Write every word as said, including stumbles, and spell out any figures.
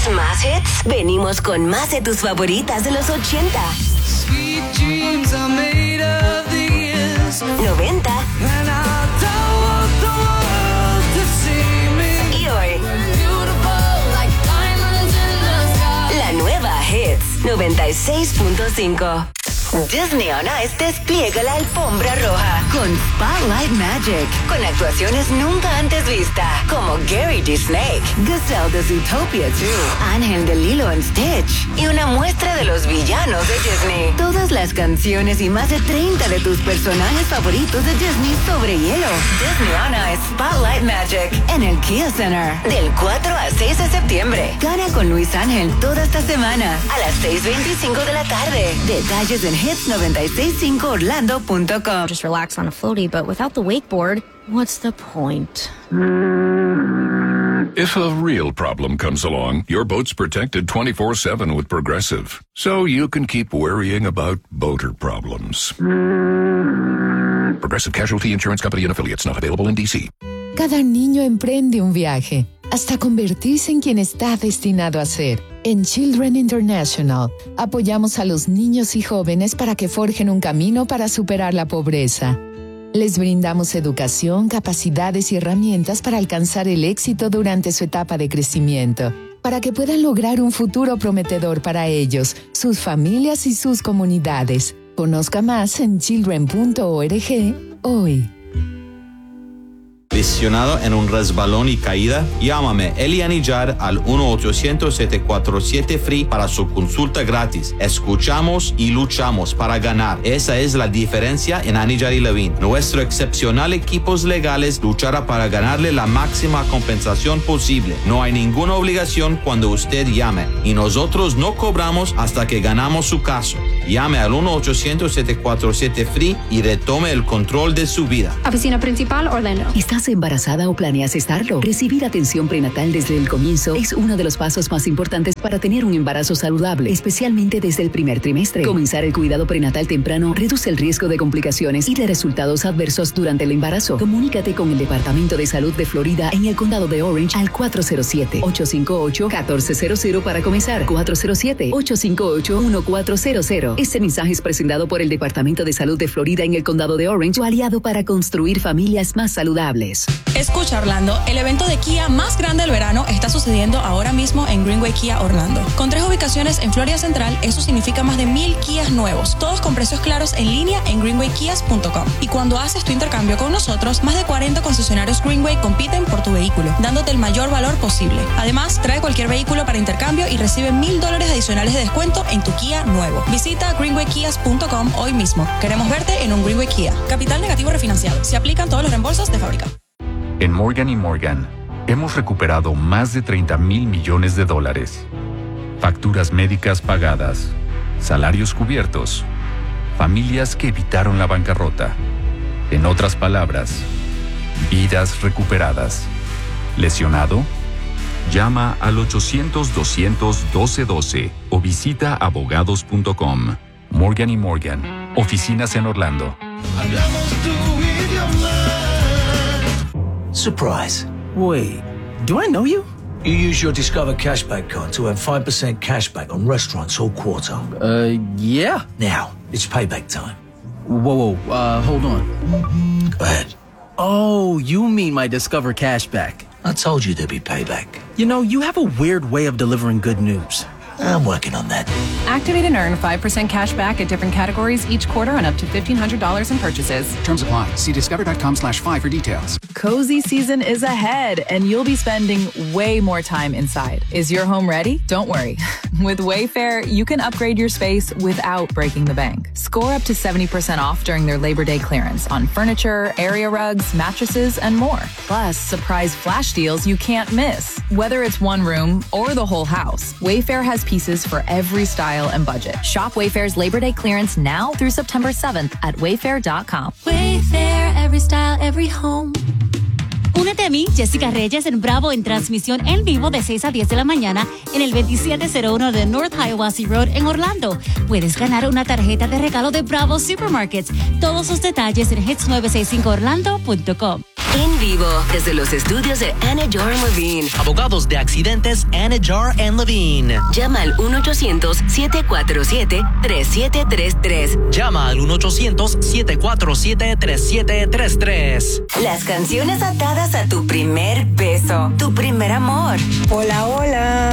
¿Quieres más hits? Venimos con más de tus favoritas de los ochenta, Sweet dreams are made of these. noventa And I don't want the world to see me. y hoy. Beautiful like diamonds in the sky. La nueva Hits noventa y seis punto cinco. Disney on Ice despliega la alfombra roja con Spotlight Magic, con actuaciones nunca antes vistas, como Gary the Snake, Gazelle de Zootopia dos, Ángel de Lilo and Stitch y una muestra de los villanos de Disney. Todas las canciones y más de treinta de tus personajes favoritos de Disney sobre hielo. Disney on Ice Spotlight Magic en el Kia Center del cuatro a seis de septiembre. Gana con Luis Ángel toda esta semana a las seis veinticinco de la tarde. Detalles en hits noventa y seis punto cinco orlando punto com. Just relax on a floaty, but without the wakeboard, what's the point? If a real problem comes along, your boat's protected twenty-four seven with Progressive. So you can keep worrying about boater problems. Progressive Casualty Insurance Company and Affiliates, not available in D C. Cada niño emprende un viaje hasta convertirse en quien está destinado a ser. En Children International, apoyamos a los niños y jóvenes para que forjen un camino para superar la pobreza. Les brindamos educación, capacidades y herramientas para alcanzar el éxito durante su etapa de crecimiento, para que puedan lograr un futuro prometedor para ellos, sus familias y sus comunidades. Conozca más en children punto org hoy. Lesionado en un resbalón y caída, llámame Eli Anillar al uno ochocientos siete cuatro siete F R E E para su consulta gratis. Escuchamos y luchamos para ganar. Esa es la diferencia en Anillar y Levine. Nuestro excepcional equipos legales luchará para ganarle la máxima compensación posible. No hay ninguna obligación cuando usted llame y nosotros no cobramos hasta que ganamos su caso. Llame al uno ochocientos siete cuatro siete F R E E y retome el control de su vida. Oficina principal, Orlando. ¿Estás embarazada o planeas estarlo? Recibir atención prenatal desde el comienzo es uno de los pasos más importantes para tener un embarazo saludable, especialmente desde el primer trimestre. Comenzar el cuidado prenatal temprano reduce el riesgo de complicaciones y de resultados adversos durante el embarazo. Comunícate con el Departamento de Salud de Florida en el Condado de Orange al cuatro cero siete, ocho cinco ocho, uno cuatro cero cero para comenzar. cuatro cero siete, ocho cinco ocho, uno cuatro cero cero. Este mensaje es presentado por el Departamento de Salud de Florida en el Condado de Orange, tu aliado para construir familias más saludables. Escucha, Orlando, el evento de Kia más grande del verano está sucediendo ahora mismo en Greenway Kia Orlando. Con tres ubicaciones en Florida Central, eso significa más de mil Kias nuevos, todos con precios claros en línea en greenway kias punto com. Y cuando haces tu intercambio con nosotros, más de cuarenta concesionarios Greenway compiten por tu vehículo, dándote el mayor valor posible. Además, trae cualquier vehículo para intercambio y recibe mil dólares adicionales de descuento en tu Kia nuevo. Visita greenway kias punto com hoy mismo. Queremos verte en un Greenway Kia. Capital negativo refinanciado. Se aplican todos los reembolsos de fábrica. En Morgan y Morgan, hemos recuperado más de treinta mil millones de dólares. Facturas médicas pagadas, salarios cubiertos, familias que evitaron la bancarrota. En otras palabras, vidas recuperadas. ¿Lesionado? Llama al ochocientos, doscientos, doce doce o visita abogados punto com. Morgan y Morgan, oficinas en Orlando. Hablamos tu idioma. Surprise. Wait, do I know you? You use your Discover Cashback card to earn five percent cashback on restaurants all quarter. Uh, yeah. Now, it's payback time. Whoa, whoa, uh, hold on. Go ahead. Oh, you mean my Discover Cashback. I told you there'd be payback. You know, you have a weird way of delivering good news. I'm working on that. Activate and earn five percent cash back at different categories each quarter on up to fifteen hundred dollars in purchases. Terms apply. See discover.com slash five for details. Cozy season is ahead, and you'll be spending way more time inside. Is your home ready? Don't worry. With Wayfair, you can upgrade your space without breaking the bank. Score up to seventy percent off during their Labor Day clearance on furniture, area rugs, mattresses, and more. Plus, surprise flash deals you can't miss. Whether it's one room or the whole house, Wayfair has pieces for every style and budget. Shop Wayfair's Labor Day clearance now through September seventh at wayfair dot com. Wayfair, every style, every home. Una Mírate a mí, Jessica Reyes, en Bravo en transmisión en vivo de seis a diez de la mañana en el veintisiete cero uno de North Hiawassee Road en Orlando. Puedes ganar una tarjeta de regalo de Bravo Supermarkets. Todos los detalles en hits nueve seis cinco orlando punto com. En vivo, desde los estudios de Anidjar and Levine. Abogados de accidentes Anidjar and Levine. Llama al uno ochocientos, siete cuatro siete, tres siete tres tres. Llama al uno ochocientos, siete cuatro siete, tres siete tres tres. Las canciones atadas a tu primer beso, tu primer amor. Hola, hola.